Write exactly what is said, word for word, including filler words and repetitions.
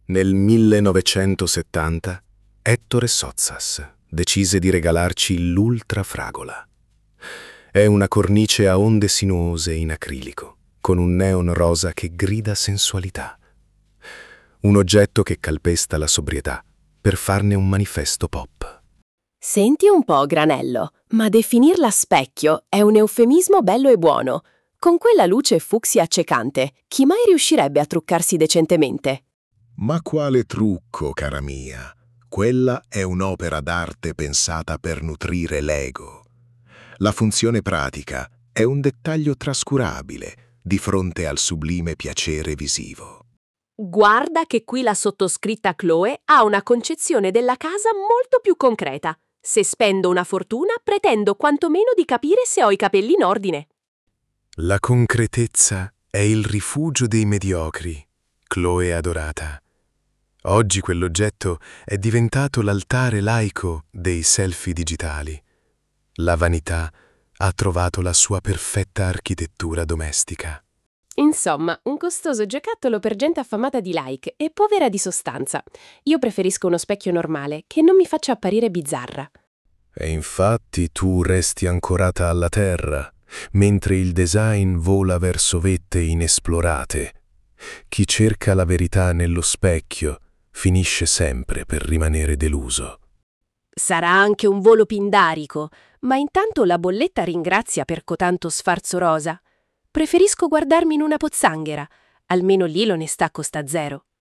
Nel millenovecentosettanta Ettore Sottsass decise di regalarci l'Ultrafragola. È una cornice a onde sinuose in acrilico, con un neon rosa che grida sensualità. Un oggetto che calpesta la sobrietà per farne un manifesto pop. Senti un po', Granello, ma definirla specchio è un eufemismo bello e buono. Con quella luce fucsia accecante, chi mai riuscirebbe a truccarsi decentemente? Ma quale trucco, cara mia? Quella è un'opera d'arte pensata per nutrire l'ego. La funzione pratica è un dettaglio trascurabile di fronte al sublime piacere visivo. Guarda che qui la sottoscritta Chloe ha una concezione della casa molto più concreta. Se spendo una fortuna, pretendo quantomeno di capire se ho i capelli in ordine. La concretezza è il rifugio dei mediocri, Chloe adorata. Oggi quell'oggetto è diventato l'altare laico dei selfie digitali. La vanità ha trovato la sua perfetta architettura domestica. Insomma, un costoso giocattolo per gente affamata di like e povera di sostanza. Io preferisco uno specchio normale che non mi faccia apparire bizzarra. E infatti tu resti ancorata alla terra, mentre il design vola verso vette inesplorate. Chi cerca la verità nello specchio finisce sempre per rimanere deluso. Sarà anche un volo pindarico, ma intanto la bolletta ringrazia per cotanto sfarzo rosa. Preferisco guardarmi in una pozzanghera, almeno lì l'onestà costa zero.